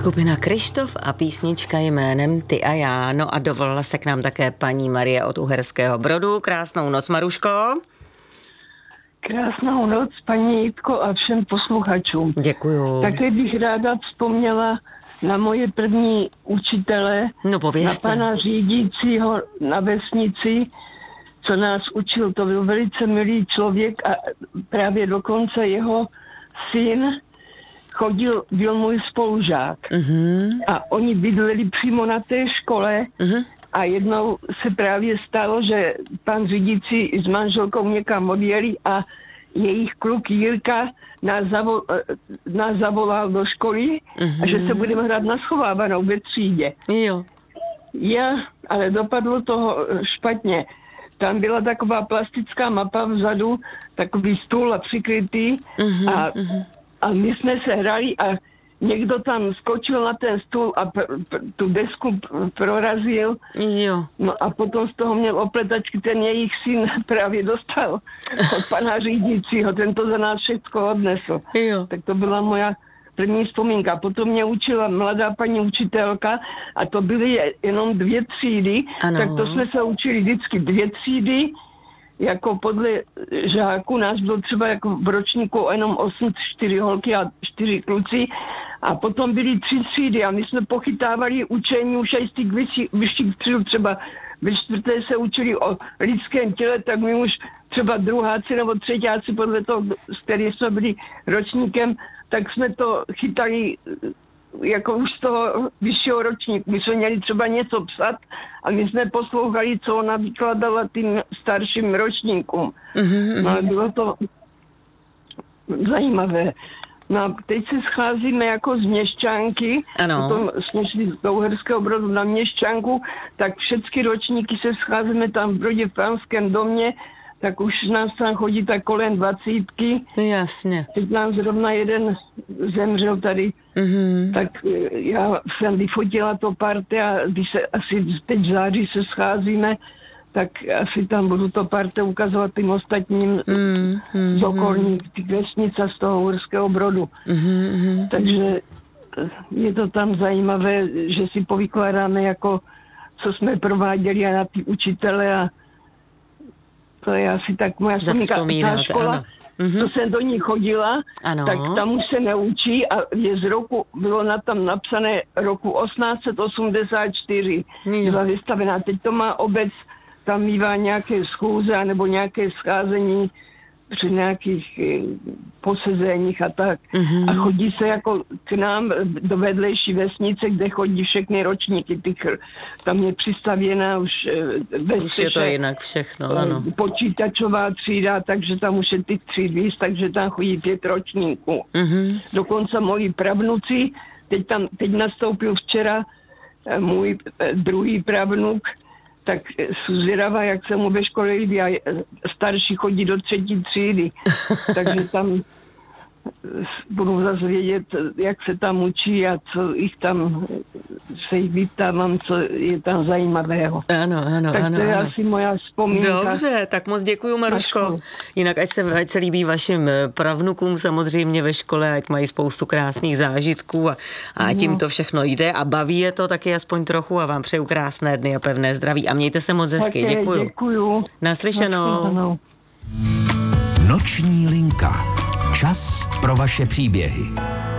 Skupina Kryštof a písnička jménem Ty a já. No a dovolila se k nám také paní Marie od Uherského Brodu. Krásnou noc, Maruško. Krásnou noc, paní Jitko, a všem posluchačům. Děkuju. Také bych ráda vzpomněla na moje první učitele, no, na pana řídícího na vesnici, co nás učil. To byl velice milý člověk a právě dokonce jeho syn byl můj spolužák. A oni bydleli přímo na té škole a jednou se právě stalo, že pan řídící s manželkou někam odjeli a jejich kluk Jirka nás zavolal do školy a že se budeme hrát na schovávanou ve třídě. Jo. Ale dopadlo toho špatně. Tam byla taková plastická mapa vzadu, takový stůl a přikrytý a my jsme se hrali a někdo tam skočil na ten stůl a tu desku prorazil. Jo. No a potom z toho měl opletačky, ten jejich syn právě dostal od pana řídícího, ten to za nás všechno odnesl. Jo. Tak to byla moja první vzpomínka. Potom mě učila mladá paní učitelka a to byly jenom 2 třídy, ano. Tak to jsme se učili vždycky 2 třídy, jako podle žáků, nás bylo třeba jako v ročníku jenom 4 holky a 4 kluci a potom byly 3 třídy a my jsme pochytávali učení už i z těch vyšších tříd, třeba ve 4. se učili o lidském těle, tak my už třeba druháci nebo třetíáci podle toho, s kterým jsme byli ročníkem, tak jsme to chytali jako už z toho vyššího ročníku. My jsme měli třeba něco psat a my jsme poslouchali, co ona vykladala tím starším ročníkům. No ale bylo to zajímavé. No a teď se scházíme jako z Měšťanky, potom jsme šli do Uherského Brodu na Měšťanku, tak všechny ročníky se scházíme tam v Brodě v Pánském domě, tak už nás tam chodí tak kolem 20. Jasně. Teď nám zrovna jeden zemřel tady, tak já jsem vyfotila to parte a když se asi teď v září se scházíme, tak asi tam budu to parte ukazovat tím ostatním z okolních těch vesnic a z toho Uherského Brodu. Takže je to tam zajímavé, že si povykládáme, jako co jsme prováděli a na ty učitele a to je asi tak moja vzpomínka. Ta škola, to jsem do ní chodila, tak tam už se neučí a je z roku, bylo tam napsané roku 1884. Byla vystavená. Teď to má obec, tam mívá nějaké schůze nebo nějaké scházení při nějakých posezeních a tak. A chodí se jako k nám do vedlejší vesnice, kde chodí všechny ročníky. Tam je přistavěná už už je to jinak všechno, ano. Počítačová třída, takže tam už je ty třídy, takže tam chodí 5 ročníků. Dokonce moji pravnuci, teď nastoupil včera můj druhý pravnuk, tak jsem zvědavá, jak se mu ve škole líbí a starší chodí do 3. třídy. Takže tam budu zase vědět, jak se tam učí a co jich tam se jich vyptávám, co je tam zajímavého. Ano. Tak to je asi moja vzpomínka. Dobře, tak moc děkuju, Maruško. Jinak ať se líbí vašim pravnukům samozřejmě ve škole, ať mají spoustu krásných zážitků a ať jim to všechno jde a baví je to taky aspoň trochu a vám přeju krásné dny a pevné zdraví a mějte se moc hezky. Děkuju. Naslyšenou. Noční linka. Čas pro vaše příběhy.